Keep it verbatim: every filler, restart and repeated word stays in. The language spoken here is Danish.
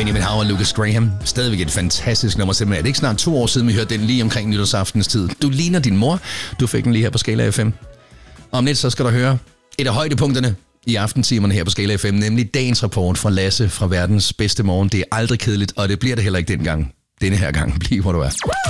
Benjamin Hav og Lucas Graham. Stadigvæk et fantastisk nummer simpelthen. Er det ikke snart to år siden, vi hørte den lige omkring nytårsaftens tid? Du ligner din mor. Du fik den lige her på Skala F M. Om lidt så skal du høre et af højdepunkterne i aftentimerne her på Skala F M, nemlig dagens rapport fra Lasse fra verdens bedste morgen. Det er aldrig kedeligt, og det bliver det heller ikke dengang. Denne her gang. Bliv hvor du er.